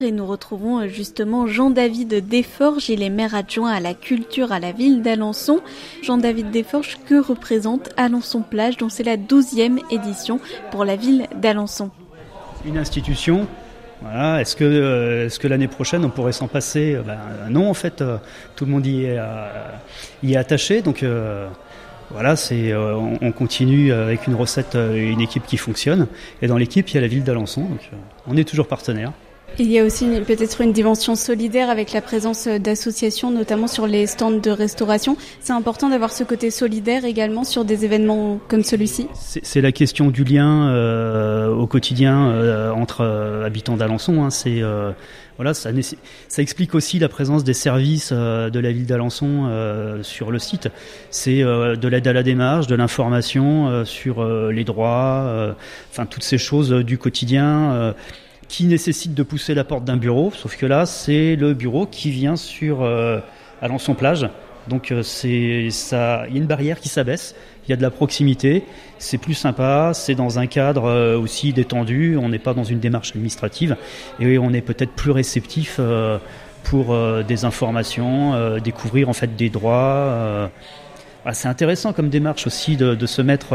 Et nous retrouvons justement Jean-David Desforges, il est maire adjoint à la culture à la ville d'Alençon. Jean-David Desforges, que représente Alençon-Plage, dont c'est la 12e édition pour la ville d'Alençon? Une institution, voilà. Est-ce que l'année prochaine on pourrait s'en passer? Non, en fait, tout le monde y est attaché, donc voilà, on continue avec une recette, une équipe qui fonctionne, et dans l'équipe il y a la ville d'Alençon, donc on est toujours partenaire. Il y a aussi peut-être une dimension solidaire avec la présence d'associations, notamment sur les stands de restauration. C'est important d'avoir ce côté solidaire également sur des événements comme celui-ci. C'est la question du lien au quotidien entre habitants d'Alençon. Voilà, ça explique aussi la présence des services de la ville d'Alençon sur le site. C'est de l'aide à la démarche, de l'information sur les droits, toutes ces choses du quotidien qui nécessite de pousser la porte d'un bureau, sauf que là, c'est le bureau qui vient sur Alençon-Plage. Donc il y a une barrière qui s'abaisse, il y a de la proximité, c'est plus sympa, c'est dans un cadre aussi détendu, on n'est pas dans une démarche administrative, et on est peut-être plus réceptif pour des informations, découvrir en fait des droits. C'est intéressant comme démarche aussi de se mettre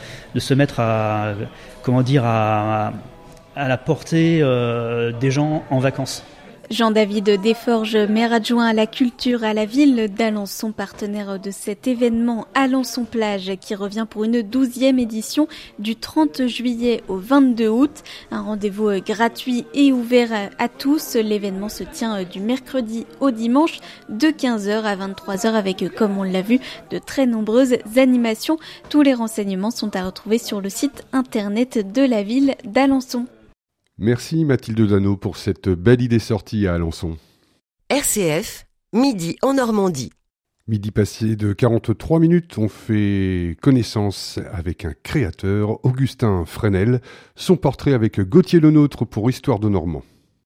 à la portée des gens en vacances. Jean-David Desforges, maire adjoint à la culture à la ville d'Alençon, partenaire de cet événement Alençon-Plage qui revient pour une 12e édition du 30 juillet au 22 août. Un rendez-vous gratuit et ouvert à tous. L'événement se tient du mercredi au dimanche de 15h à 23h avec, comme on l'a vu, de très nombreuses animations. Tous les renseignements sont à retrouver sur le site internet de la ville d'Alençon. Merci Mathilde Dano pour cette belle idée sortie à Alençon. RCF, midi en Normandie. Midi passé de 43 minutes, on fait connaissance avec un créateur, Augustin Fresnel, son portrait avec Gauthier Lenôtre pour Histoire de Normand.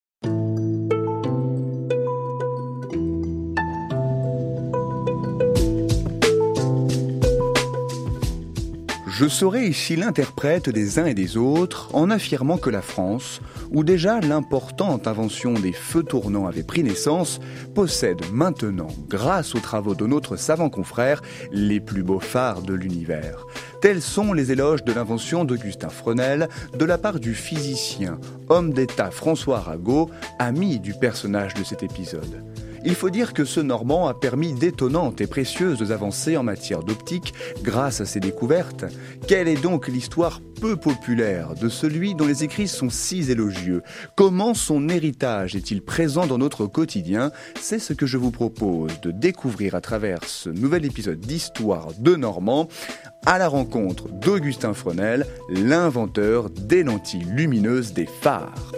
Je serai ici l'interprète des uns et des autres en affirmant que la France, où déjà l'importante invention des feux tournants avait pris naissance, possède maintenant, grâce aux travaux de notre savant confrère, les plus beaux phares de l'univers. Tels sont les éloges de l'invention d'Augustin Fresnel de la part du physicien, homme d'État François Arago, ami du personnage de cet épisode. Il faut dire que ce Normand a permis d'étonnantes et précieuses avancées en matière d'optique grâce à ses découvertes. Quelle est donc l'histoire peu populaire de celui dont les écrits sont si élogieux? Comment son héritage est-il présent dans notre quotidien? C'est ce que je vous propose de découvrir à travers ce nouvel épisode d'Histoire de Normand, à la rencontre d'Augustin Fresnel, l'inventeur des lentilles lumineuses des phares.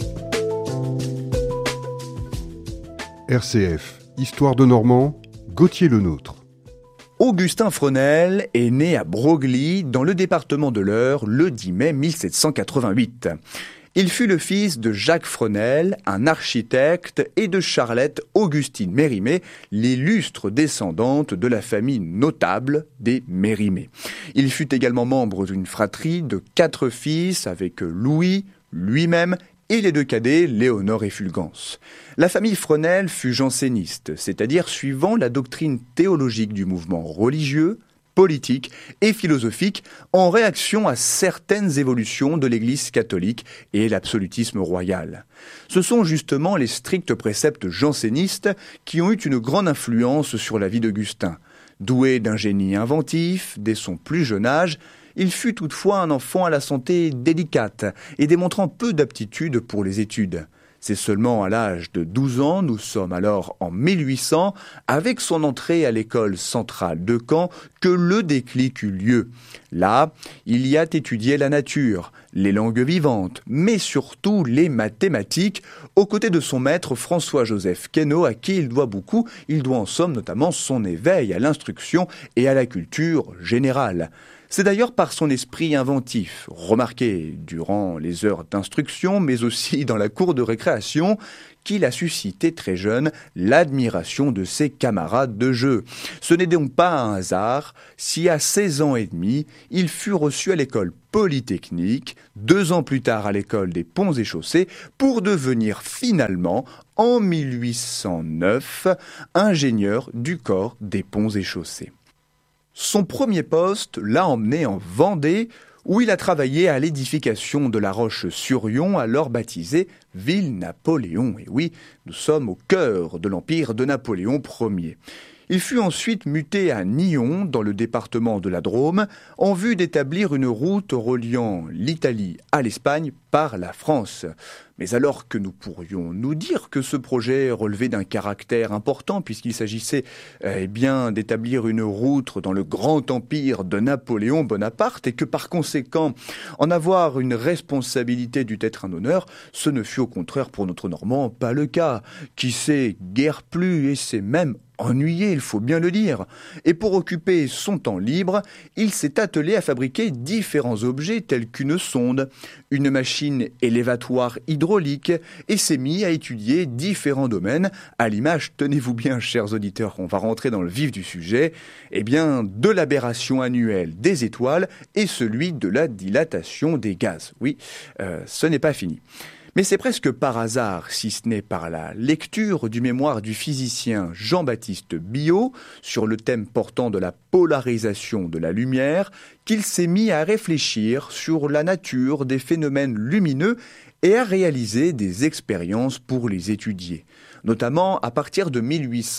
RCF, Histoire de Normand, Gauthier Lenôtre. Augustin Fresnel est né à Broglie, dans le département de l'Eure, le 10 mai 1788. Il fut le fils de Jacques Fresnel, un architecte, et de Charlotte Augustine Mérimée, l'illustre descendante de la famille notable des Mérimée. Il fut également membre d'une fratrie de 4 fils avec Louis, lui-même, et les 2 cadets, Léonore et Fulgence. La famille Fresnel fut janséniste, c'est-à-dire suivant la doctrine théologique du mouvement religieux, politique et philosophique, en réaction à certaines évolutions de l'Église catholique et l'absolutisme royal. Ce sont justement les stricts préceptes jansénistes qui ont eu une grande influence sur la vie d'Augustin. Doué d'un génie inventif, dès son plus jeune âge, il fut toutefois un enfant à la santé délicate et démontrant peu d'aptitude pour les études. C'est seulement à l'âge de 12 ans, nous sommes alors en 1800, avec son entrée à l'école centrale de Caen, que le déclic eut lieu. Là, il y a étudié la nature, les langues vivantes, mais surtout les mathématiques, aux côtés de son maître François-Joseph Queneau, à qui il doit beaucoup. Il doit en somme notamment son éveil à l'instruction et à la culture générale. C'est d'ailleurs par son esprit inventif, remarqué durant les heures d'instruction, mais aussi dans la cour de récréation, qu'il a suscité très jeune l'admiration de ses camarades de jeu. Ce n'est donc pas un hasard si à 16 ans et demi, il fut reçu à l'école polytechnique, 2 ans plus tard à l'école des ponts et chaussées, pour devenir finalement, en 1809, ingénieur du corps des ponts et chaussées. Son premier poste l'a emmené en Vendée, où il a travaillé à l'édification de la Roche-sur-Yon, alors baptisée Ville-Napoléon. Et oui, nous sommes au cœur de l'empire de Napoléon Ier. Il fut ensuite muté à Nyons, dans le département de la Drôme, en vue d'établir une route reliant l'Italie à l'Espagne par la France. Mais alors que nous pourrions nous dire que ce projet relevait d'un caractère important, puisqu'il s'agissait d'établir une route dans le grand empire de Napoléon Bonaparte, et que par conséquent, en avoir une responsabilité dut être un honneur, ce ne fut au contraire pour notre Normand pas le cas, qui s'est guère plu et s'est même ennuyé, il faut bien le dire. Et pour occuper son temps libre, il s'est attelé à fabriquer différents objets tels qu'une sonde, une machine élévatoire hydraulique, et s'est mis à étudier différents domaines, à l'image, tenez-vous bien chers auditeurs, on va rentrer dans le vif du sujet, de l'aberration annuelle des étoiles et celui de la dilatation des gaz. Oui, ce n'est pas fini. Mais c'est presque par hasard, si ce n'est par la lecture du mémoire du physicien Jean-Baptiste Biot sur le thème portant de la polarisation de la lumière, qu'il s'est mis à réfléchir sur la nature des phénomènes lumineux et à réaliser des expériences pour les étudier. Notamment à partir de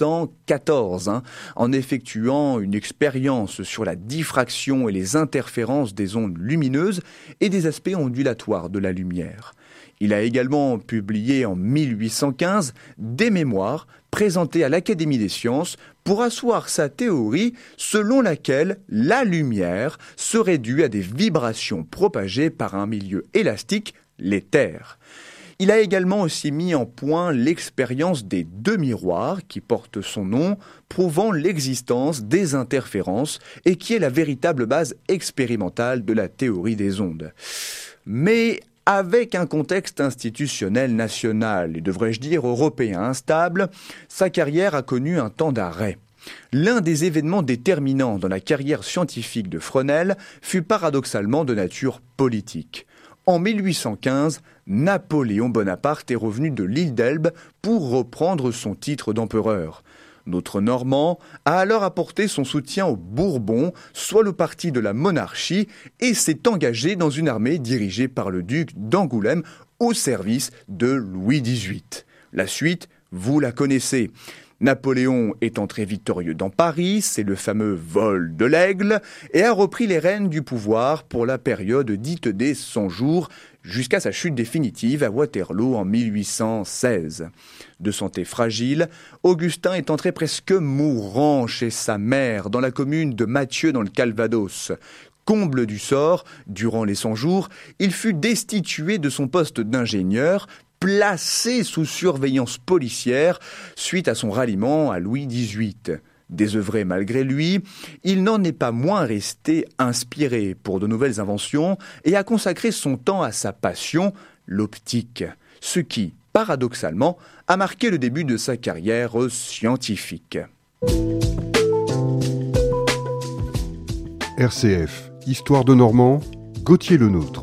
1814, en effectuant une expérience sur la diffraction et les interférences des ondes lumineuses et des aspects ondulatoires de la lumière. Il a également publié en 1815 des mémoires présentés à l'Académie des sciences pour asseoir sa théorie selon laquelle la lumière serait due à des vibrations propagées par un milieu élastique, l'éther. Il a également aussi mis en point l'expérience des 2 miroirs qui portent son nom, prouvant l'existence des interférences et qui est la véritable base expérimentale de la théorie des ondes. Mais avec un contexte institutionnel national, et devrais-je dire européen instable, sa carrière a connu un temps d'arrêt. L'un des événements déterminants dans la carrière scientifique de Fresnel fut paradoxalement de nature politique. En 1815, Napoléon Bonaparte est revenu de l'île d'Elbe pour reprendre son titre d'empereur. Notre Normand a alors apporté son soutien aux Bourbons, soit le parti de la monarchie, et s'est engagé dans une armée dirigée par le duc d'Angoulême au service de Louis XVIII. La suite, vous la connaissez. Napoléon est entré victorieux dans Paris, c'est le fameux vol de l'Aigle, et a repris les rênes du pouvoir pour la période dite des 100 jours, jusqu'à sa chute définitive à Waterloo en 1816. De santé fragile, Augustin est entré presque mourant chez sa mère, dans la commune de Mathieu dans le Calvados. Comble du sort, durant les 100 jours, il fut destitué de son poste d'ingénieur, placé sous surveillance policière suite à son ralliement à Louis XVIII. Désœuvré malgré lui, il n'en est pas moins resté inspiré pour de nouvelles inventions et a consacré son temps à sa passion, l'optique, ce qui, paradoxalement, a marqué le début de sa carrière scientifique. RCF, Histoire de Normand, Gauthier Lenôtre.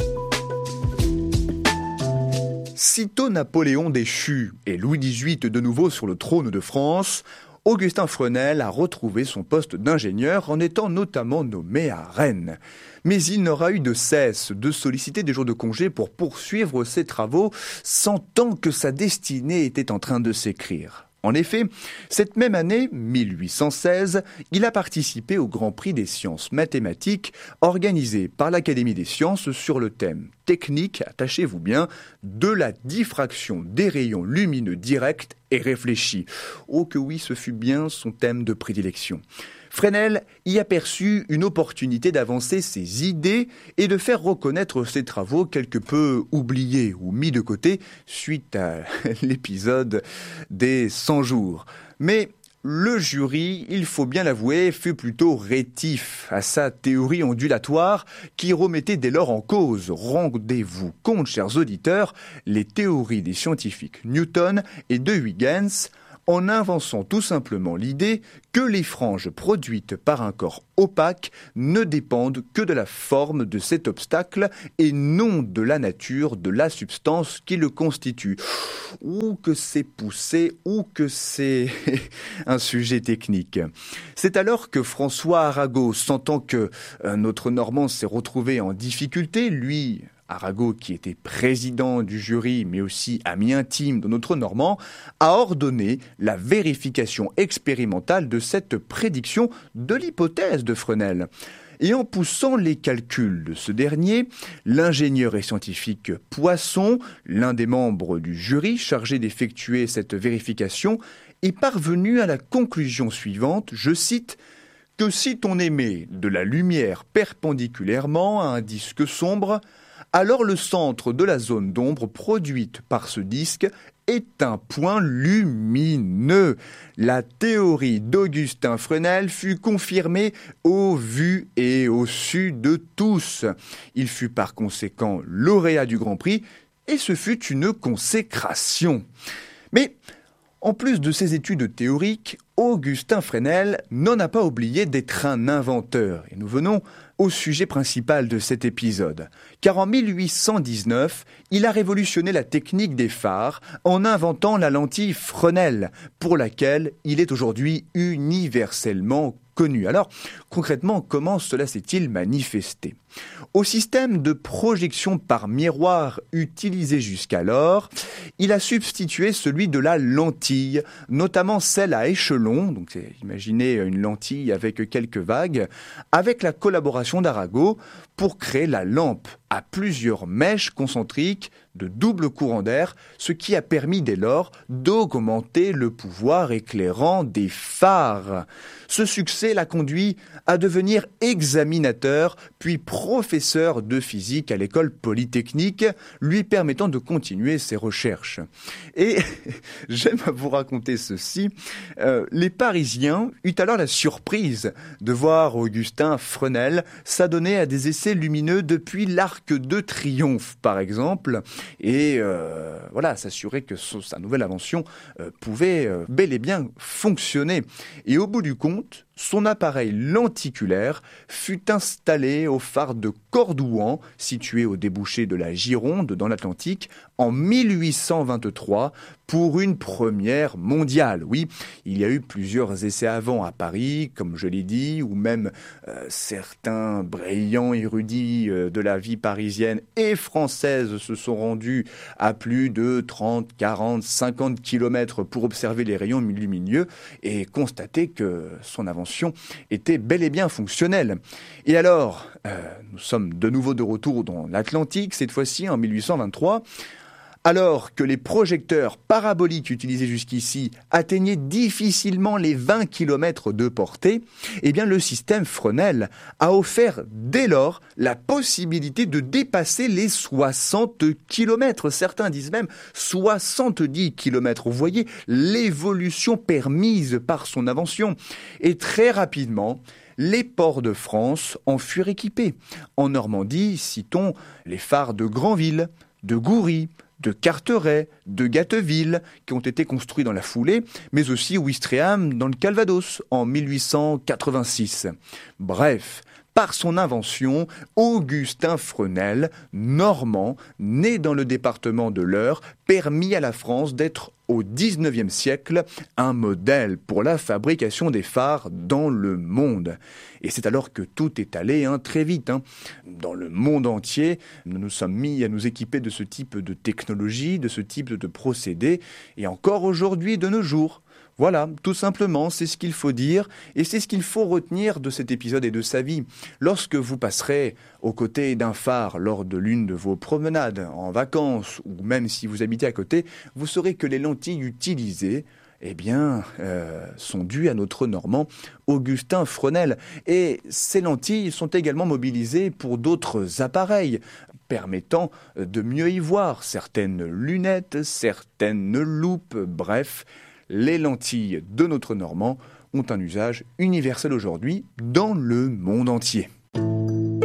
Sitôt Napoléon déchu et Louis XVIII de nouveau sur le trône de France, Augustin Fresnel a retrouvé son poste d'ingénieur en étant notamment nommé à Rennes. Mais il n'aura eu de cesse de solliciter des jours de congé pour poursuivre ses travaux, sentant que sa destinée était en train de s'écrire. En effet, cette même année, 1816, il a participé au Grand Prix des sciences mathématiques organisé par l'Académie des sciences sur le thème technique, attachez-vous bien, de la diffraction des rayons lumineux directs et réfléchis. Oh que oui, ce fut bien son thème de prédilection. Fresnel y aperçut une opportunité d'avancer ses idées et de faire reconnaître ses travaux quelque peu oubliés ou mis de côté suite à l'épisode des 100 jours. Mais le jury, il faut bien l'avouer, fut plutôt rétif à sa théorie ondulatoire qui remettait dès lors en cause, rendez-vous compte, chers auditeurs, les théories des scientifiques Newton et de Huygens, en inventant tout simplement l'idée que les franges produites par un corps opaque ne dépendent que de la forme de cet obstacle et non de la nature de la substance qui le constitue. Ou que c'est poussé, ou que c'est un sujet technique. C'est alors que François Arago, sentant que notre Normand s'est retrouvé en difficulté, lui, Arago, qui était président du jury, mais aussi ami intime de notre Normand, a ordonné la vérification expérimentale de cette prédiction de l'hypothèse de Fresnel. Et en poussant les calculs de ce dernier, l'ingénieur et scientifique Poisson, l'un des membres du jury chargé d'effectuer cette vérification, est parvenu à la conclusion suivante, je cite, que si on émet de la lumière perpendiculairement à un disque sombre, alors le centre de la zone d'ombre produite par ce disque est un point lumineux. La théorie d'Augustin Fresnel fut confirmée au vu et au su de tous. Il fut par conséquent lauréat du Grand Prix et ce fut une consécration. Mais en plus de ses études théoriques, Augustin Fresnel n'en a pas oublié d'être un inventeur. Et nous venons au sujet principal de cet épisode. Car en 1819, il a révolutionné la technique des phares en inventant la lentille Fresnel, pour laquelle il est aujourd'hui universellement connu. Alors, concrètement, comment cela s'est-il manifesté ? Au système de projection par miroir utilisé jusqu'alors, il a substitué celui de la lentille, notamment celle à échelon, donc imaginez une lentille avec quelques vagues, avec la collaboration d'Arago pour créer la lampe à plusieurs mèches concentriques de double courant d'air, ce qui a permis dès lors d'augmenter le pouvoir éclairant des phares. Ce succès l'a conduit à devenir examinateur, puis professeur de physique à l'école polytechnique, lui permettant de continuer ses recherches. Et j'aime vous raconter ceci, les Parisiens eurent alors la surprise de voir Augustin Fresnel s'adonner à des essais lumineux depuis l'Arc de Triomphe, par exemple, et s'assurer que sa nouvelle invention pouvait bel et bien fonctionner. Et au bout du compte, son appareil lenticulaire fut installé au phare de Cordouan, situé au débouché de la Gironde dans l'Atlantique, en 1823 pour une première mondiale. Oui, il y a eu plusieurs essais avant à Paris, comme je l'ai dit, ou même certains brillants érudits de la vie parisienne et française se sont rendus à plus de 30, 40, 50 kilomètres pour observer les rayons lumineux et constater que son invention était bel et bien fonctionnelle. Et alors, nous sommes de nouveau de retour dans l'Atlantique, cette fois-ci en 1823, alors que les projecteurs paraboliques utilisés jusqu'ici atteignaient difficilement les 20 km de portée, eh bien le système Fresnel a offert dès lors la possibilité de dépasser les 60 km. Certains disent même 70 km. Vous voyez l'évolution permise par son invention. Et très rapidement, les ports de France en furent équipés. En Normandie, citons les phares de Granville, de Goury, de Carteret, de Gatteville, qui ont été construits dans la foulée, mais aussi Ouistreham dans le Calvados en 1886. Bref, par son invention, Augustin Fresnel, normand, né dans le département de l'Eure, permit à la France d'être au XIXe siècle un modèle pour la fabrication des phares dans le monde. Et c'est alors que tout est allé très vite. Dans le monde entier, nous nous sommes mis à nous équiper de ce type de technologie, de ce type de procédés, et encore aujourd'hui de nos jours. Voilà, tout simplement, c'est ce qu'il faut dire et c'est ce qu'il faut retenir de cet épisode et de sa vie. Lorsque vous passerez aux côtés d'un phare lors de l'une de vos promenades, en vacances ou même si vous habitez à côté, vous saurez que les lentilles utilisées sont dues à notre Normand Augustin Fresnel. Et ces lentilles sont également mobilisées pour d'autres appareils permettant de mieux y voir, certaines lunettes, certaines loupes, bref. les lentilles de notre Normand ont un usage universel aujourd'hui dans le monde entier.